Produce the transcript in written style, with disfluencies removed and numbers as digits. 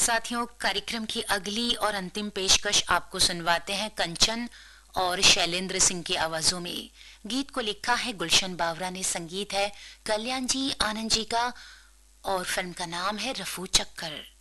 साथियों, कार्यक्रम की अगली और अंतिम पेशकश आपको सुनवाते हैं कंचन और शैलेंद्र सिंह की आवाजों में। गीत को लिखा है गुलशन बावरा ने, संगीत है कल्याण जी आनंद जी का और फिल्म का नाम है रफू चक्कर।